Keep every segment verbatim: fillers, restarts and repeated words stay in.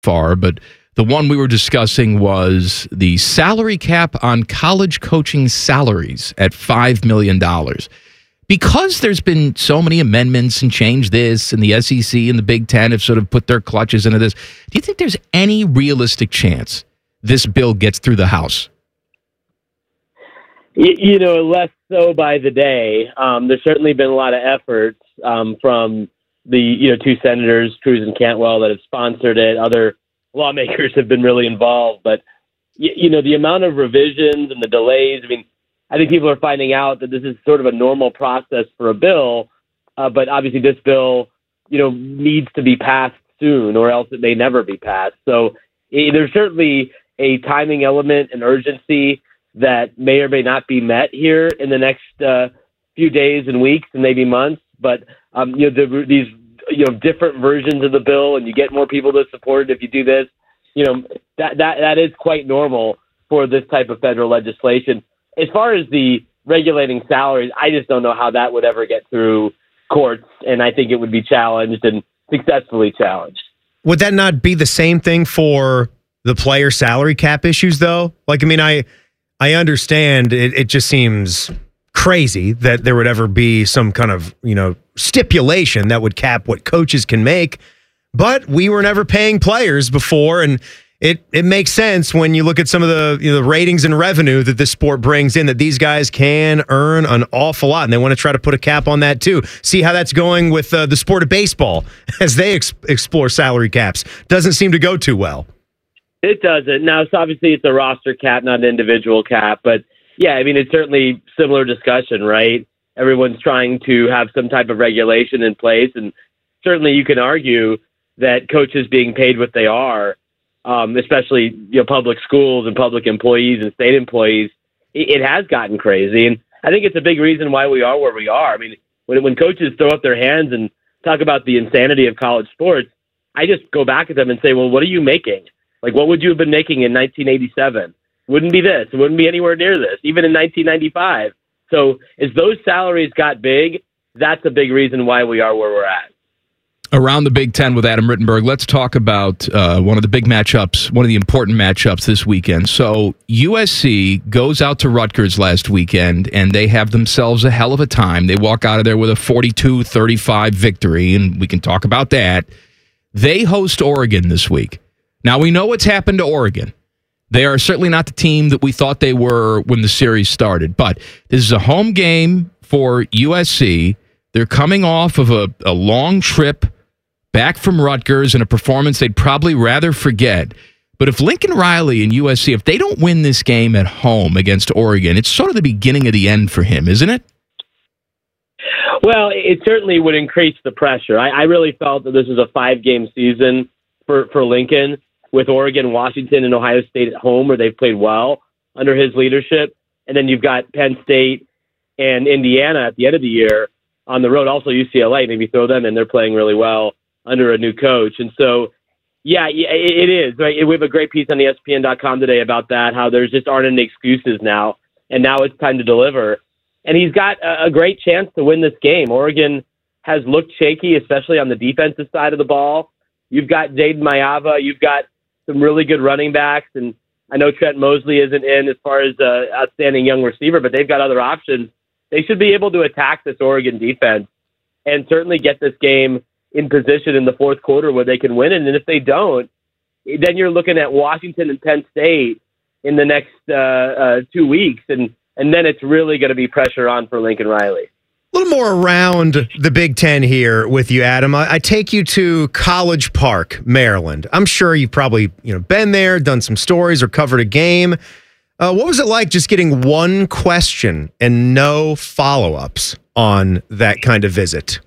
far, but the one we were discussing was the salary cap on college coaching salaries at five million dollars. Because there's been so many amendments and change this, and the S E C and the Big Ten have sort of put their clutches into this, do you think there's any realistic chance this bill gets through the House? You, you know, less so by the day. Um, there's certainly been a lot of efforts um, from the you know two senators, Cruz and Cantwell, that have sponsored it. Other lawmakers have been really involved, but you, you know the amount of revisions and the delays. I mean, I think people are finding out that this is sort of a normal process for a bill, uh, but obviously this bill, you know, needs to be passed soon, or else it may never be passed. So eh, there's certainly a timing element and urgency that may or may not be met here in the next uh, few days and weeks and maybe months. But um, you know, the, these you know different versions of the bill, and you get more people to support it if you do this. You know, that that that is quite normal for this type of federal legislation. As far as the regulating salaries, I just don't know how that would ever get through courts, and I think it would be challenged and successfully challenged. Would that not be the same thing for the player salary cap issues, though? Like, I mean, I I understand it, it just seems crazy that there would ever be some kind of, you know, stipulation that would cap what coaches can make, but we were never paying players before, and It it makes sense when you look at some of the you know, the ratings and revenue that this sport brings in, that these guys can earn an awful lot, and they want to try to put a cap on that too. See how that's going with uh, the sport of baseball as they ex- explore salary caps. Doesn't seem to go too well. It doesn't. Now, so obviously it's a roster cap, not an individual cap, but yeah, I mean, it's certainly similar discussion, right? Everyone's trying to have some type of regulation in place, and certainly you can argue that coaches being paid what they are, Um, especially you know public schools and public employees and state employees, it, it has gotten crazy, and I think it's a big reason why we are where we are. I mean, when when coaches throw up their hands and talk about the insanity of college sports, I just go back at them and say, well, what are you making? Like, what would you have been making in nineteen eighty-seven? Wouldn't be this. It wouldn't be anywhere near this, even in nineteen ninety-five. So as those salaries got big, that's a big reason why we are where we're at. Around the Big Ten with Adam Rittenberg, let's talk about uh, one of the big matchups, one of the important matchups this weekend. So U S C goes out to Rutgers last weekend, and they have themselves a hell of a time. They walk out of there with a forty-two thirty-five victory, and we can talk about that. They host Oregon this week. Now, we know what's happened to Oregon. They are certainly not the team that we thought they were when the series started, but this is a home game for U S C. They're coming off of a, a long trip back from Rutgers in a performance they'd probably rather forget. But if Lincoln Riley and U S C, if they don't win this game at home against Oregon, it's sort of the beginning of the end for him, isn't it? Well, it certainly would increase the pressure. I, I really felt that this was a five-game season for, for Lincoln, with Oregon, Washington, and Ohio State at home, where they've played well under his leadership. And then you've got Penn State and Indiana at the end of the year on the road. Also U C L A, maybe throw them in. They're playing really well under a new coach. And so, yeah, it is. Right? We have a great piece on E S P N dot com today about that, how there's just aren't any excuses now, and now it's time to deliver. And he's got a great chance to win this game. Oregon has looked shaky, especially on the defensive side of the ball. You've got Jaden Mayava. You've got some really good running backs, and I know Trent Mosley isn't in as far as an outstanding young receiver, but they've got other options. They should be able to attack this Oregon defense and certainly get this game in position in the fourth quarter where they can win it. And if they don't, then you're looking at Washington and Penn State in the next uh, uh, two weeks, and and then it's really going to be pressure on for Lincoln Riley. A little more around the Big Ten here with you, Adam. I, I take you to College Park, Maryland. I'm sure you've probably you know been there, done some stories, or covered a game. Uh, what was it like just getting one question and no follow-ups on that kind of visit?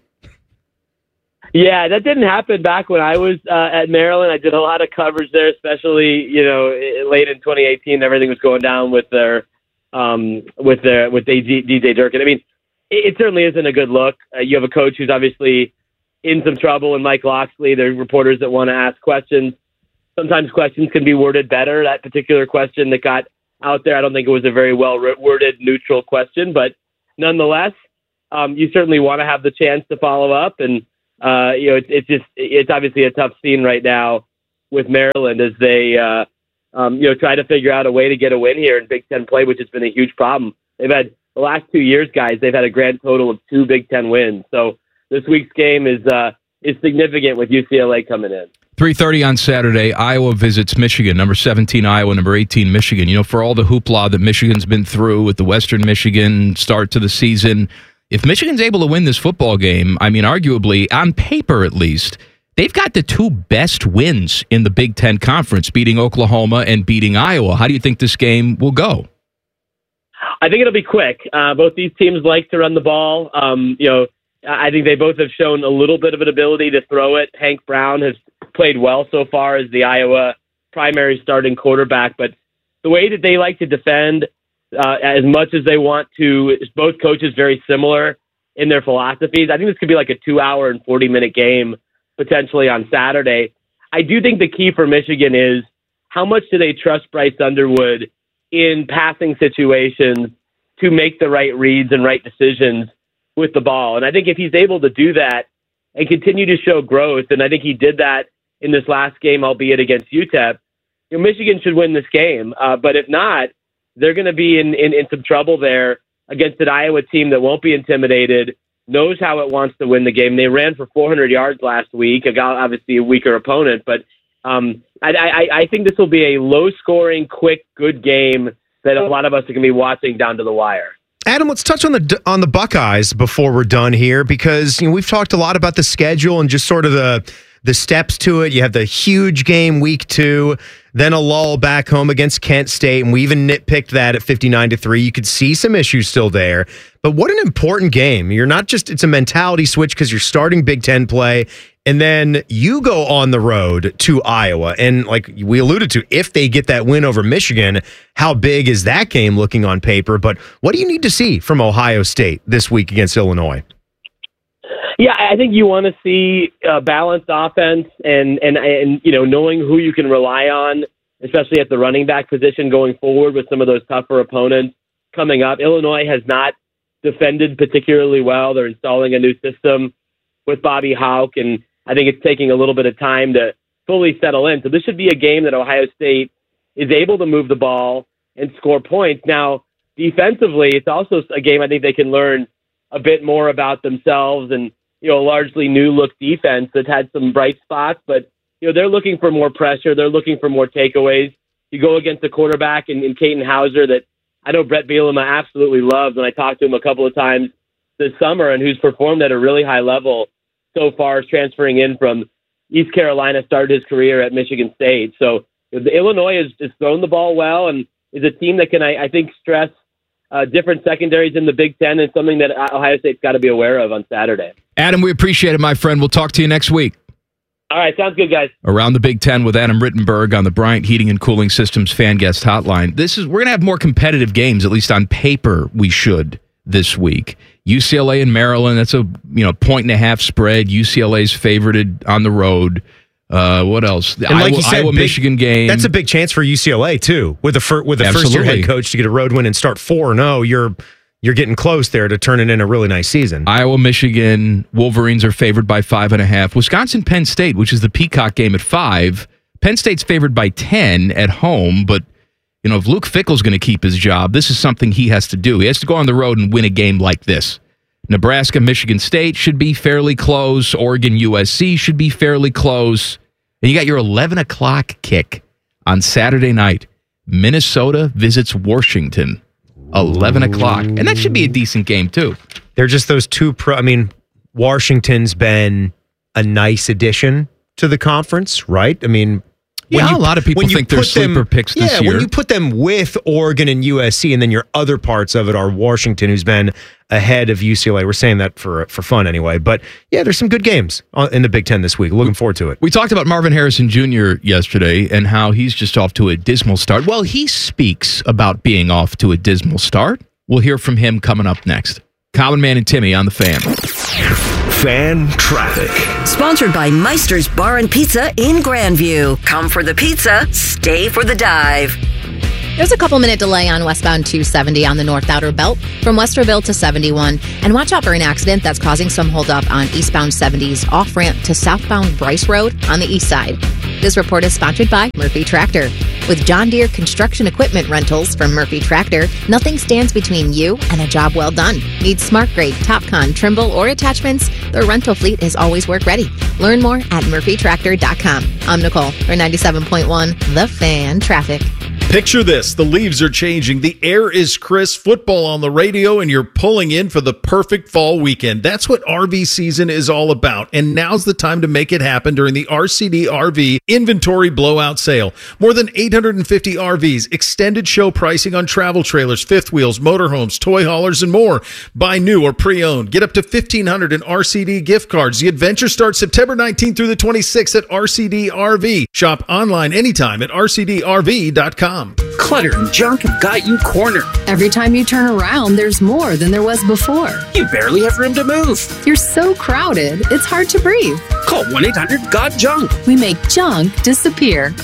Yeah, that didn't happen back when I was uh, at Maryland. I did a lot of coverage there, especially you know late in twenty eighteen. Everything was going down with their um, with their with D J Durkin. I mean, it certainly isn't a good look. Uh, you have a coach who's obviously in some trouble, and Mike Locksley. There are reporters that want to ask questions. Sometimes questions can be worded better. That particular question that got out there, I don't think it was a very well worded, neutral question, but nonetheless, um, you certainly want to have the chance to follow up. And uh, you know, it's, it's just it's obviously a tough scene right now with Maryland as they uh, um, you know try to figure out a way to get a win here in Big Ten play, which has been a huge problem. They've had the last two years, guys. They've had a grand total of two Big Ten wins. So this week's game is uh, is significant with U C L A coming in. three thirty on Saturday, Iowa visits Michigan. Number seventeen, Iowa. Number eighteen, Michigan. You know, for all the hoopla that Michigan's been through with the Western Michigan start to the season, if Michigan's able to win this football game, I mean, arguably, on paper at least, they've got the two best wins in the Big Ten Conference, beating Oklahoma and beating Iowa. How do you think this game will go? I think it'll be quick. Uh, both these teams like to run the ball. Um, you know, I think they both have shown a little bit of an ability to throw it. Hank Brown has played well so far as the Iowa primary starting quarterback, but the way that they like to defend, uh, as much as they want to, both coaches very similar in their philosophies. I think this could be like a two-hour and forty-minute game potentially on Saturday. I do think the key for Michigan is how much do they trust Bryce Underwood in passing situations to make the right reads and right decisions with the ball. And I think if he's able to do that and continue to show growth, and I think he did that in this last game, albeit against U T E P, you know, Michigan should win this game. Uh, but if not, they're going to be in, in, in some trouble there against an Iowa team that won't be intimidated, knows how it wants to win the game. They ran for four hundred yards last week, obviously a weaker opponent, but um, I, I, I think this will be a low-scoring, quick, good game that a lot of us are going to be watching down to the wire. Adam, let's touch on the on the Buckeyes before we're done here, because you know we've talked a lot about the schedule and just sort of the the steps to it. You have the huge game week two, then a lull back home against Kent State, and we even nitpicked that at fifty-nine to three. You could see some issues still there, but what an important game. You're not just, it's a mentality switch because you're starting Big Ten play, and then you go on the road to Iowa. And like we alluded to, if they get that win over Michigan, how big is that game looking on paper? But what do you need to see from Ohio State this week against Illinois? Yeah, I think you want to see a balanced offense and, and, and, you know, knowing who you can rely on, especially at the running back position going forward with some of those tougher opponents coming up. Illinois has not defended particularly well. They're installing a new system with Bobby Hauck, and I think it's taking a little bit of time to fully settle in. So this should be a game that Ohio State is able to move the ball and score points. Now, defensively, it's also a game I think they can learn a bit more about themselves, and you know, a largely new look defense that's had some bright spots, but you know, they're looking for more pressure. They're looking for more takeaways. You go against a quarterback in, in Caden Hauser that I know Brett Bielema absolutely loves, and I talked to him a couple of times this summer, and who's performed at a really high level so far, transferring in from East Carolina, started his career at Michigan State. So the Illinois has, has thrown the ball well and is a team that can, I, I think, stress uh, different secondaries in the Big Ten, and something that Ohio State's got to be aware of on Saturday. Adam, we appreciate it, my friend. We'll talk to you next week. All right, sounds good, guys. Around the Big Ten with Adam Rittenberg on the Bryant Heating and Cooling Systems Fan Guest Hotline. This is we're going to have more competitive games, at least on paper. We should this week. U C L A and Maryland. That's a you know point and a half spread. U C L A's favorited on the road. Uh, what else? The and like Iowa, you said, Iowa big, Michigan game. That's a big chance for U C L A too, with a fir- with a first year head coach to get a road win and start four and zero. You're You're getting close there to turning in a really nice season. Iowa, Michigan, Wolverines are favored by five and a half. Wisconsin, Penn State, which is the Peacock game at five. Penn State's favored by ten at home, but you know if Luke Fickell's going to keep his job, this is something he has to do. He has to go on the road and win a game like this. Nebraska, Michigan State should be fairly close. Oregon, U S C should be fairly close. And you got your eleven o'clock kick on Saturday night. Minnesota visits Washington. eleven o'clock. And that should be a decent game, too. They're just those two pro. I mean, Washington's been a nice addition to the conference, right? I mean, yeah, you, a lot of people think they're sleeper them, picks this yeah, year. When you put them with Oregon and U S C, and then your other parts of it are Washington, who's been ahead of U C L A. We're saying that for for fun anyway. But yeah, there's some good games in the Big Ten this week. Looking forward to it. We talked about Marvin Harrison Junior yesterday and how he's just off to a dismal start. Well, he speaks about being off to a dismal start. We'll hear from him coming up next. Common Man and Timmy on the Fan. Fan Traffic. Sponsored by Meister's Bar and Pizza in Grandview. Come for the pizza, stay for the dive. There's a couple minute delay on westbound two seventy on the North Outer Belt from Westerville to seventy-one. And watch out for an accident that's causing some holdup on eastbound seventies off ramp to southbound Bryce Road on the east side. This report is sponsored by Murphy Tractor. With John Deere construction equipment rentals from Murphy Tractor, nothing stands between you and a job well done. Need smart grade, Topcon, Trimble, or attachments? Their rental fleet is always work ready. Learn more at murphy tractor dot com. I'm Nicole for ninety-seven point one The Fan Traffic. Picture this. The leaves are changing. The air is crisp, football on the radio, and you're pulling in for the perfect fall weekend. That's what R V season is all about. And now's the time to make it happen during the R C D R V Inventory Blowout Sale. More than eight hundred fifty R Vs, extended show pricing on travel trailers, fifth wheels, motorhomes, toy haulers, and more. Buy new or pre-owned. Get up to fifteen hundred dollars in R C D gift cards. The adventure starts September nineteenth through the twenty-sixth at R C D R V. Shop online anytime at R C D R V dot com. Clutter and junk have got you cornered. Every time you turn around, there's more than there was before. You barely have room to move. You're so crowded, it's hard to breathe. Call one eight hundred got junk. We make junk disappear.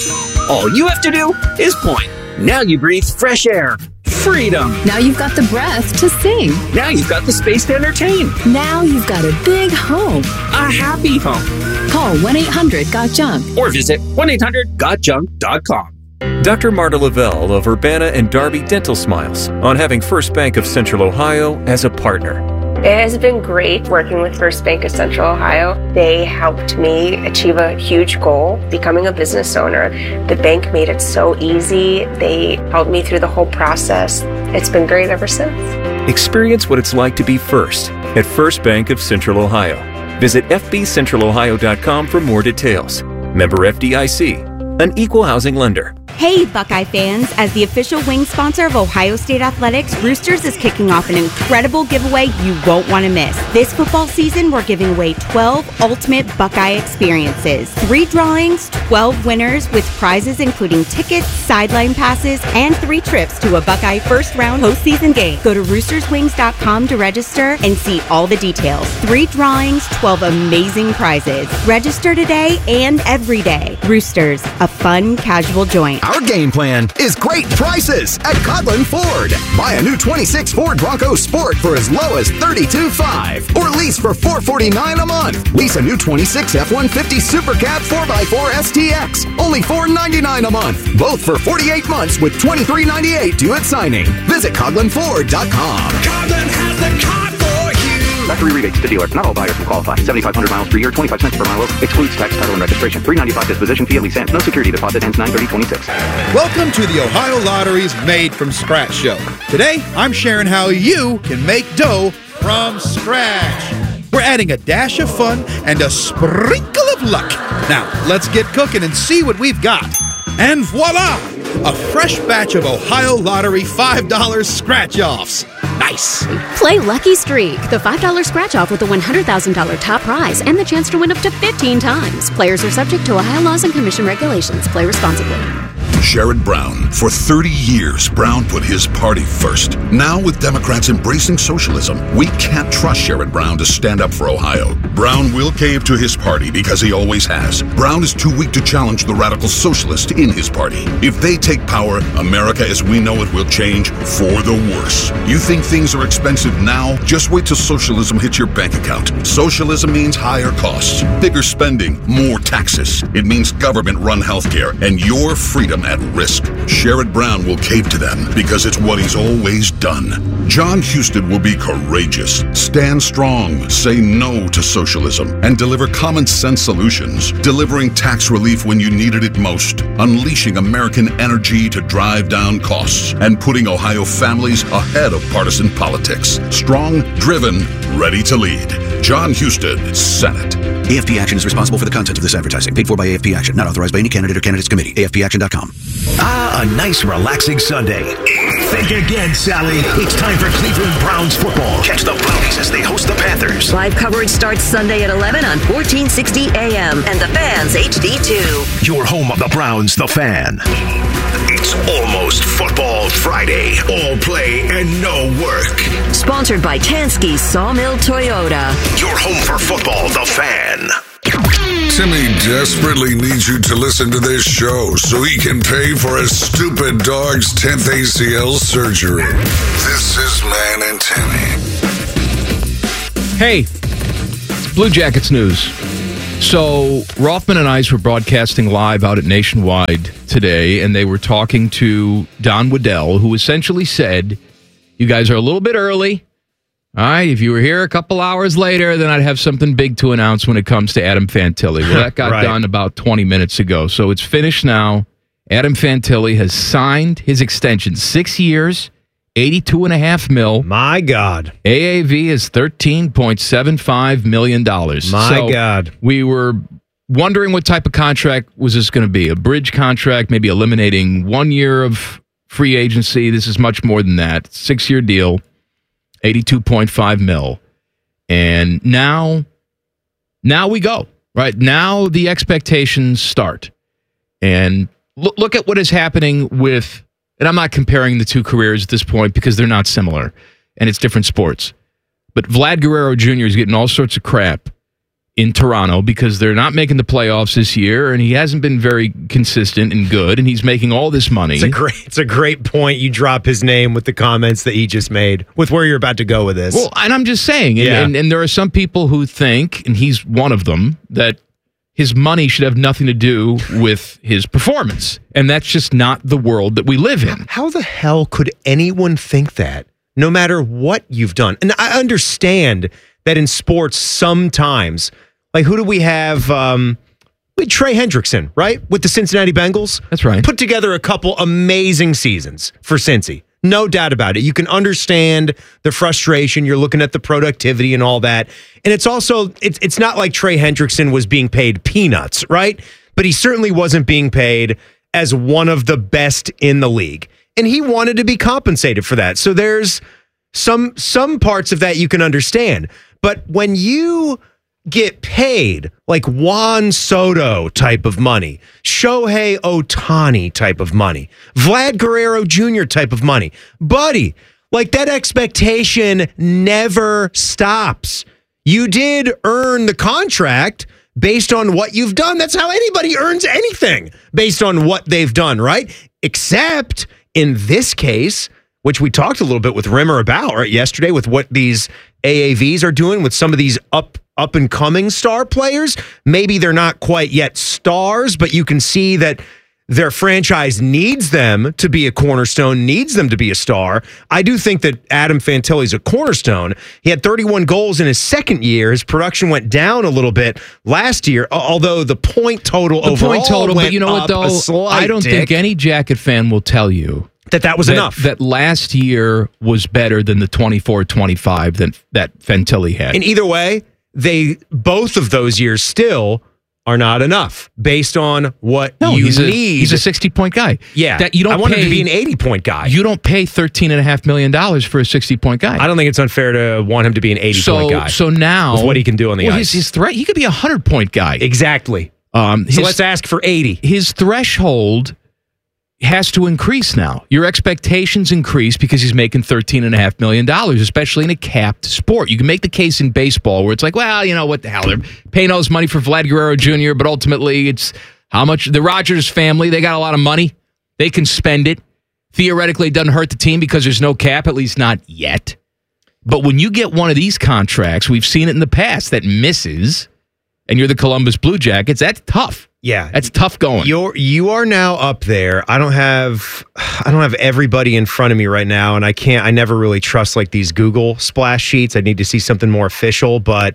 All you have to do is point. Now you breathe fresh air. Freedom. Now you've got the breath to sing. Now you've got the space to entertain. Now you've got a big home. A happy home. Call one eight hundred got junk. Or visit one eight hundred got junk dot com. Doctor Marta Lavelle of Urbana and Darby Dental smiles on having First Bank of Central Ohio as a partner. It has been great working with First Bank of Central Ohio. They helped me achieve a huge goal, becoming a business owner. The bank made it so easy. They helped me through the whole process. It's been great ever since. Experience what it's like to be first at First Bank of Central Ohio. Visit f b central ohio dot com for more details. Member F D I C, an equal housing lender. Hey, Buckeye fans! As the official wing sponsor of Ohio State Athletics, Roosters is kicking off an incredible giveaway you won't want to miss. This football season, we're giving away twelve ultimate Buckeye experiences. Three drawings, twelve winners with prizes including tickets, sideline passes, and three trips to a Buckeye first-round postseason game. Go to roosters wings dot com to register and see all the details. Three drawings, twelve amazing prizes. Register today and every day. Roosters, a fun, casual joint. Our game plan is great prices at Coghlan Ford. Buy a new twenty-six Ford Bronco Sport for as low as thirty-two thousand five dollars or lease for four hundred forty-nine dollars a month. Lease a new twenty-six F one fifty Super Cab four by four S T X, only four hundred ninety-nine dollars a month. Both for forty-eight months with twenty-three ninety-eight due at signing. Visit Coghlan Ford dot com. Coghlan has the car for you. Factory rebates to dealer. Not all buyers can qualify. seventy-five hundred miles per year, twenty-five cents per mile. Excludes tax, title, and registration. three ninety-five disposition fee at lease end. No security deposit. Ends nine thirty twenty-six. Welcome to the Ohio Lottery's Made from Scratch show. Today, I'm sharing how you can make dough from scratch. We're adding a dash of fun and a sprinkle of luck. Now, let's get cooking and see what we've got. And voila! A fresh batch of Ohio Lottery five dollar scratch-offs. Nice. Play Lucky Streak, the five dollar scratch-off with a one hundred thousand dollars top prize and the chance to win up to fifteen times. Players are subject to Ohio laws and commission regulations. Play responsibly. Sherrod Brown. For thirty years, Brown put his party first. Now, with Democrats embracing socialism, we can't trust Sherrod Brown to stand up for Ohio. Brown will cave to his party because he always has. Brown is too weak to challenge the radical socialists in his party. If they take power, America as we know it will change for the worse. You think things are expensive now? Just wait till socialism hits your bank account. Socialism means higher costs, bigger spending, more taxes. It means government-run healthcare and your freedom at risk. Sherrod Brown will cave to them because it's what he's always done. John Husted will be courageous, stand strong, say no to socialism, and deliver common sense solutions, delivering tax relief when you needed it most, unleashing American energy to drive down costs, and putting Ohio families ahead of partisan politics. Strong, driven, ready to lead. John Husted, Senate. A F P Action is responsible for the content of this advertising. Paid for by A F P Action. Not authorized by any candidate or candidates committee. A F P action dot com. Ah, a nice relaxing Sunday. Think again, Sally. It's time for Cleveland Browns football. Catch the Brownies as they host the Panthers. Live coverage starts Sunday at eleven on fourteen sixty A M and the Fan's H D two. Your home of the Browns, the Fan. It's almost Football Friday. All play and no work. Sponsored by Tansky Sawmill Toyota. Your home for football, the Fan. Timmy desperately needs you to listen to this show so he can pay for his stupid dog's tenth A C L surgery. This is Man and Timmy. Hey, it's Blue Jackets news. So, Rothman and Ice were broadcasting live out at Nationwide today, and they were talking to Don Waddell, who essentially said, you guys are a little bit early. All right, if you were here a couple hours later, then I'd have something big to announce when it comes to Adam Fantilli. Well, that got right. done about twenty minutes ago, so it's finished now. Adam Fantilli has signed his extension. Six years, eighty-two and a half mil. My God. A A V is thirteen point seven five million dollars. My so God. We were wondering what type of contract was this going to be. A bridge contract, maybe eliminating one year of free agency. This is much more than that. Six-year deal. eighty-two point five mil. And now, now we go, right? Now the expectations start. And look, look at what is happening with, and I'm not comparing the two careers at this point because they're not similar and it's different sports. But Vlad Guerrero Junior is getting all sorts of crap in Toronto because they're not making the playoffs this year, and he hasn't been very consistent and good, and he's making all this money. It's a great, it's a great point. You drop his name with the comments that he just made, with where you're about to go with this. Well, and I'm just saying, and, Yeah. and, and there are some people who think, and he's one of them, that his money should have nothing to do with his performance, and that's just not the world that we live in. How the hell could anyone think that, no matter what you've done? And I understand that in sports sometimes, like who do we have? Um, we had Trey Hendrickson, right? With the Cincinnati Bengals. That's right. Put together a couple amazing seasons for Cincy. No doubt about it. You can understand the frustration. You're looking at the productivity and all that. And it's also, it's, it's not like Trey Hendrickson was being paid peanuts, right? But he certainly wasn't being paid as one of the best in the league. And he wanted to be compensated for that. So there's some some parts of that you can understand. But when you get paid like Juan Soto type of money, Shohei Ohtani type of money, Vlad Guerrero Junior type of money, buddy, like that expectation never stops. You did earn the contract based on what you've done. That's how anybody earns anything, based on what they've done, right? Except in this case, which we talked a little bit with Rimmer about right yesterday, with what these A A Vs are doing with some of these up up and coming star players. Maybe they're not quite yet stars, but you can see that their franchise needs them to be a cornerstone, needs them to be a star. I do think that Adam Fantilli's a cornerstone. He had thirty-one goals in his second year. His production went down a little bit last year, although the point total The overall point total, went but you know what, up though? a slight I don't tick. think any Jacket fan will tell you that that was that, enough. That last year was better than the twenty-four twenty-five that, that Fantilli had. And either way, they both of those years still are not enough based on what No, you he's a, need. he's a sixty-point guy. Yeah. That you don't I want pay, him to be an eighty-point guy. You don't pay thirteen point five million dollars for a sixty-point guy. I don't think it's unfair to want him to be an eighty-point so, guy. So now, with what he can do on the well, ice. His, his threat, he could be a hundred-point guy. Exactly. Um, so his- let's ask for eighty. His threshold has to increase now. Your expectations increase because he's making thirteen point five million dollars, especially in a capped sport. You can make the case in baseball where it's like, well, you know, what the hell? They're paying all this money for Vlad Guerrero Junior, but ultimately it's how much the Rogers family, they got a lot of money. They can spend it. Theoretically, it doesn't hurt the team because there's no cap, at least not yet. But when you get one of these contracts, we've seen it in the past, that misses, and you're the Columbus Blue Jackets, that's tough. Yeah, that's tough going. You're you are now up there. I don't have I don't have everybody in front of me right now, and I can't. I never really trust like these Google splash sheets. I need to see something more official. But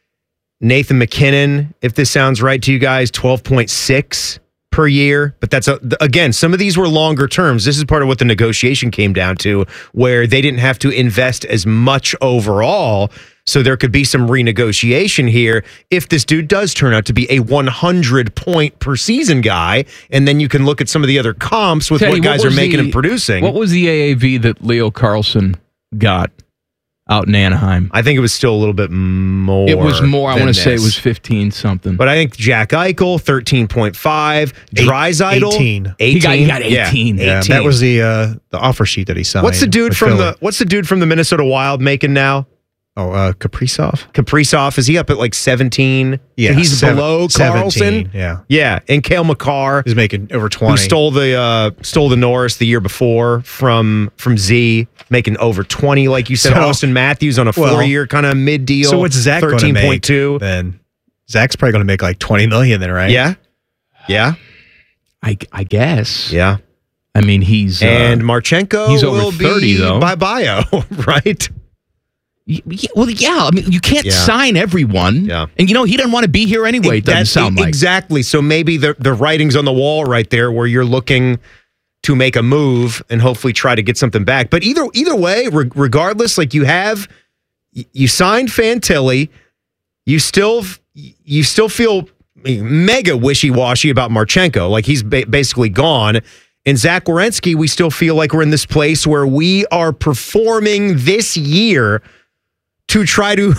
Nathan McKinnon, if this sounds right to you guys, twelve point six per year. But that's a, again, some of these were longer terms. This is part of what the negotiation came down to, where they didn't have to invest as much overall. So there could be some renegotiation here if this dude does turn out to be a one hundred point per season guy, and then you can look at some of the other comps with Teddy, what guys what are was making the- and producing. What was the A A V that Leo Carlson got out in Anaheim? I think it was still a little bit more. It was more. I than want to say it this. was fifteen something. But I think Jack Eichel, thirteen point five. Draisaitl, eighteen. eighteen. He got- he got Yeah, eighteen. Yeah, eighteen. that was the uh, the offer sheet that he signed. What's the dude with from Philly. the What's the dude from the Minnesota Wild making now? Oh, uh, Kaprizov. Kaprizov, is he up at like seventeen? Yeah, he's seven, below Carlson. seventeen, yeah, yeah, and Cale Makar is making over twenty. Who stole the uh, stole the Norris the year before from from Z, making over twenty, like you said. So, Austin Matthews on a four well, year kind of mid deal. So what's Zach going to make? thirteen point two Then Zach's probably going to make like twenty million. Then, right? Yeah, yeah. I I guess. Yeah. I mean, he's and uh, Marchenko he's over will thirty be though. by bio, right? Yeah, well, yeah. I mean, you can't Yeah. sign everyone. Yeah. And you know, he doesn't want to be here anyway. It doesn't That's sound like. exactly. So maybe the the writing's on the wall right there, where you're looking to make a move and hopefully try to get something back. But either either way, re- regardless, like you have, you signed Fantilli, you still you still feel mega wishy washy about Marchenko, like he's ba- basically gone. And Zach Werenski, we still feel like we're in this place where we are performing this year to try to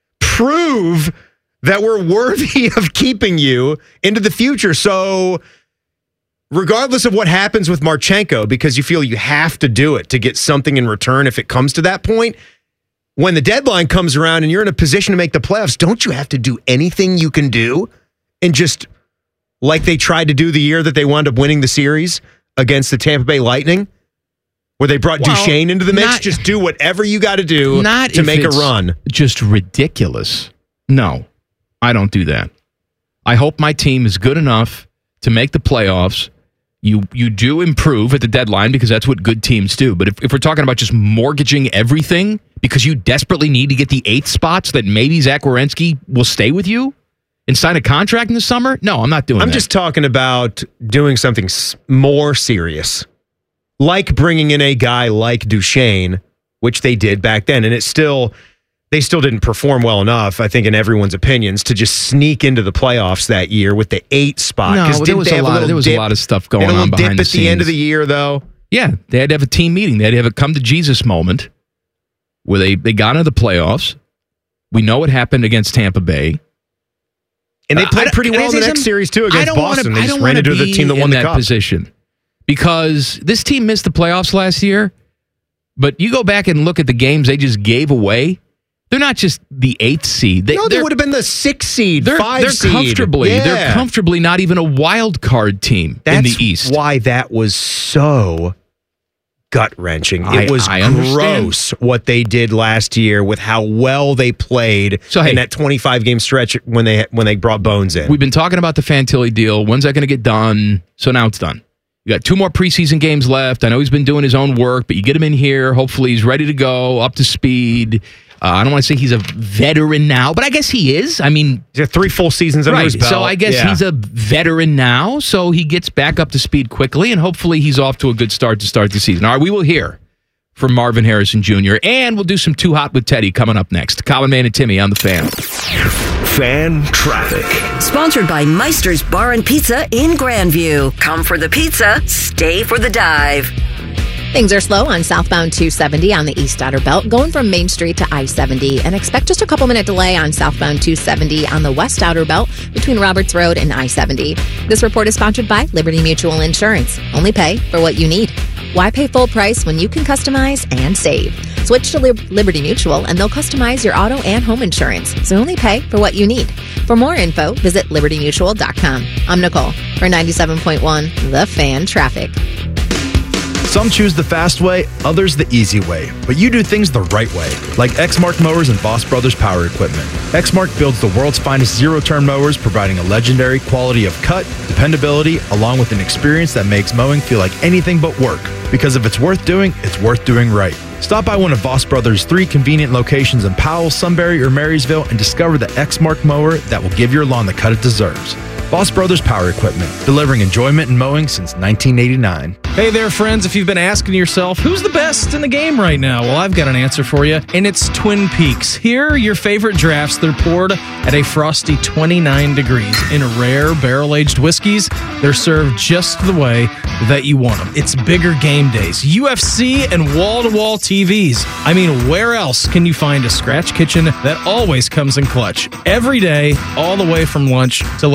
prove that we're worthy of keeping you into the future. So regardless of what happens with Marchenko, because you feel you have to do it to get something in return if it comes to that point, when the deadline comes around and you're in a position to make the playoffs, don't you have to do anything you can do? And just like they tried to do the year that they wound up winning the series against the Tampa Bay Lightning, where they brought Well, Duchesne into the mix. not- Just do whatever you got to do Not to if make a it's run. Just ridiculous. No, I don't do that. I hope my team is good enough to make the playoffs. You you do improve at the deadline because that's what good teams do. But if, if we're talking about just mortgaging everything because you desperately need to get the eighth spots that maybe Zach Werenski will stay with you and sign a contract in the summer, no, I'm not doing I'm that. just talking about doing something s- more serious, like bringing in a guy like Duchesne, which they did back then, and it still they still didn't perform well enough, I think, in everyone's opinions, to just sneak into the playoffs that year with the eight spot. No, 'Cause there didn't was they a have lot. little There was dip- a lot of stuff they going had a on little behind dip the at scenes the end of the year, though. Yeah, they had to have a team meeting. They had to have a come to Jesus moment where they, they got into the playoffs. We know what happened against Tampa Bay. And they Uh, played I- pretty can I well in say the next something? series, too, I against don't Boston. Wanna, They I just don't ran wanna into the be team that won in the that cup. position because this team missed the playoffs last year, but you go back and look at the games they just gave away. They're not just the eighth seed. They, no, they would have been the sixth seed, they're, five they're seed. comfortably, Yeah. they're comfortably not even a wild card team That's in the East. why that was so gut wrenching. I- It was I understand. gross what they did last year with how well they played So, hey- in that twenty-five game stretch when they when they brought Bones in. We've been talking about the Fantilli deal. When's that going to get done? So now it's done. You got two more preseason games left. I know he's been doing his own work, but you get him in here. Hopefully he's ready to go, up to speed. Uh, I don't want to say he's a veteran now, but I guess he is. I mean, three full seasons under right. his belt. So I guess Yeah. he's a veteran now. So he gets back up to speed quickly, and hopefully he's off to a good start to start the season. All right, we will hear from Marvin Harrison Junior, and we'll do some Too Hot with Teddy coming up next. Colin Man and Timmy on the Fan. Fan traffic. Sponsored by Meister's Bar and Pizza in Grandview. Come for the pizza, stay for the dive. Things are slow on southbound two seventy on the East Outer Belt, going from Main Street to I seventy, and expect just a couple minute delay on southbound two seventy on the West Outer Belt between Roberts Road and I seventy. This report is sponsored by Liberty Mutual Insurance. Only pay for what you need. Why pay full price when you can customize and save? Switch to Lib- Liberty Mutual and they'll customize your auto and home insurance. So only pay for what you need. For more info, visit liberty mutual dot com. I'm Nicole for ninety-seven point one The Fan Traffic. Some choose the fast way, others the easy way. But you do things the right way, like Exmark Mowers and Boss Brothers Power Equipment. Exmark builds the world's finest zero-turn mowers, providing a legendary quality of cut, dependability, along with an experience that makes mowing feel like anything but work. Because if it's worth doing, it's worth doing right. Stop by one of Boss Brothers' three convenient locations in Powell, Sunbury, or Marysville and discover the Exmark mower that will give your lawn the cut it deserves. Boss Brothers Power Equipment, delivering enjoyment in mowing since nineteen eighty-nine. Hey there, friends. If you've been asking yourself, who's the best in the game right now? Well, I've got an answer for you, and it's Twin Peaks. Here are your favorite drafts. They're poured at a frosty twenty-nine degrees in rare barrel-aged whiskeys. They're served just the way that you want them. It's bigger game days, U F C, and wall-to-wall T Vs. I mean, where else can you find a scratch kitchen that always comes in clutch? Every day, all the way from lunch to late night.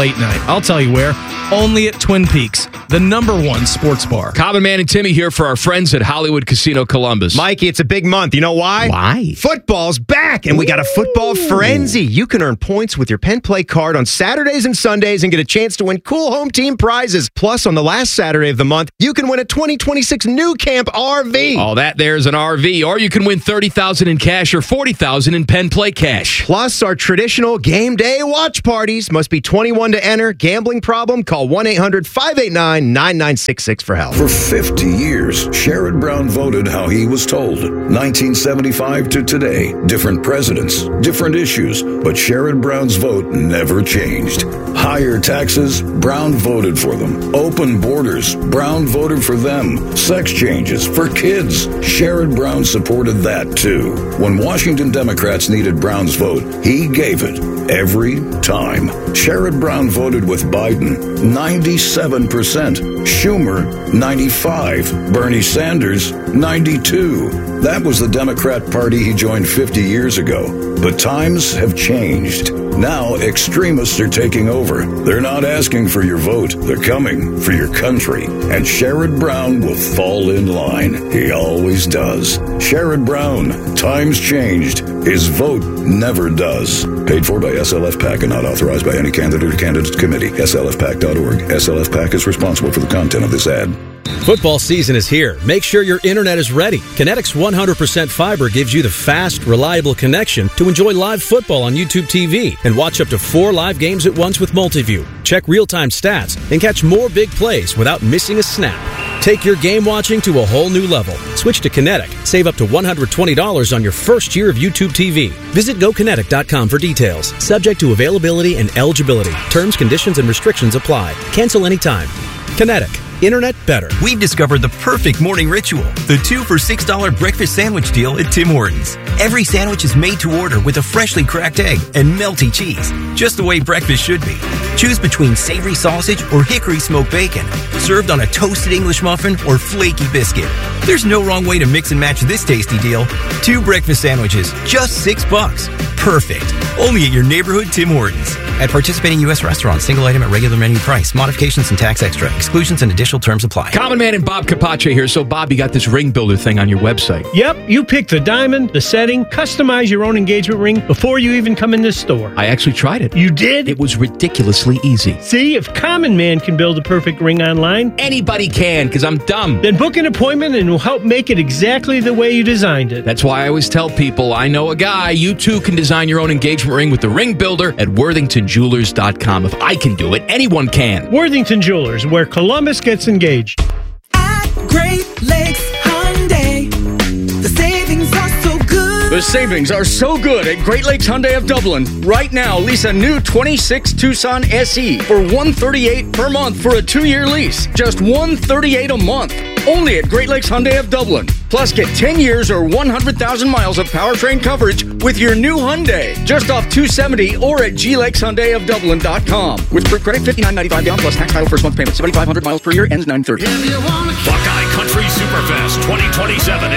I'll tell you where. Only at Twin Peaks, the number one sports bar. Common Man and Timmy here for our friends at Hollywood Casino Columbus. Mikey, it's a big month. You know why? Why? Football's back, and we got a football frenzy. You can earn points with your Penn Play card on Saturdays and Sundays and get a chance to win cool home team prizes. Plus, on the last Saturday of the month, you can win a twenty twenty-six New Camp R V. All that there's an R V, or you can win thirty thousand dollars in cash or forty thousand dollars in Penn Play cash. Plus, our traditional game day watch parties. Must be twenty-one to enter. Gambling problem? Call one eight hundred five eight nine nine nine six six for help. For fifty years, Sherrod Brown voted how he was told. nineteen seventy-five to today, different presidents, different issues, but Sherrod Brown's vote never changed. Higher taxes, Brown voted for them. Open borders, Brown voted for them. Sex changes for kids, Sherrod Brown supported that too. When Washington Democrats needed Brown's vote, he gave it every time. Sherrod Brown voted with Biden, ninety-seven percent. Schumer, ninety-five. Bernie Sanders, ninety-two. That was the Democrat Party he joined fifty years ago. But times have changed. Now extremists are taking over. They're not asking for your vote. They're coming for your country. And Sherrod Brown will fall in line. He always does. Sherrod Brown, times changed. His vote never does. Paid for by S L F PAC and not authorized by any candidate or candidate committee. S L F PAC dot org. S L F PAC is responsible for the content of this ad. Football season is here. Make sure your internet is ready. Kinetics one hundred percent fiber gives you the fast, reliable connection to enjoy live football on YouTube T V and watch up to four live games at once with Multiview. Check real-time stats and catch more big plays without missing a snap. Take your game watching to a whole new level. Switch to Kinetic. Save up to one hundred twenty dollars on your first year of YouTube T V. Visit go kinetic dot com for details. Subject to availability and eligibility. Terms, conditions, and restrictions apply. Cancel anytime. Kinetic. Internet better. We've discovered the perfect morning ritual. The two for six dollars breakfast sandwich deal at Tim Hortons. Every sandwich is made to order with a freshly cracked egg and melty cheese. Just the way breakfast should be. Choose between savory sausage or hickory smoked bacon. Served on a toasted English muffin or flaky biscuit. There's no wrong way to mix and match this tasty deal. Two breakfast sandwiches, just six bucks. Perfect. Only at your neighborhood Tim Hortons. At participating U S restaurants, single item at regular menu price. Modifications and tax extra. Exclusions and additional terms apply. Common Man and Bob Capace here. So, Bob, you got this ring builder thing on your website. Yep, you pick the diamond, the setting, customize your own engagement ring before you even come in this store. I actually tried it. You did? It was ridiculously easy. See, if Common Man can build a perfect ring online, anybody can, because I'm dumb. Then book an appointment and we'll help make it exactly the way you designed it. That's why I always tell people, I know a guy. You too can design your own engagement ring with the ring builder at worthington jewelers dot com. If I can do it, anyone can. Worthington Jewelers, where Columbus gets engaged. At Great Lakes Hyundai, the savings are so good. The savings are so good at Great Lakes Hyundai of Dublin. Right now, lease a new twenty-six Tucson S E for one hundred thirty-eight dollars per month for a two-year lease. Just one hundred thirty-eight dollars a month. Only at Great Lakes Hyundai of Dublin. Plus, get ten years or one hundred thousand miles of powertrain coverage with your new Hyundai. Just off two seventy or at g lakes hyundai of dublin dot com. With pre credit fifty-nine ninety-five down plus tax title first month payment. seventy-five hundred miles per year ends nine thirty. Buckeye Country Superfest twenty twenty-seven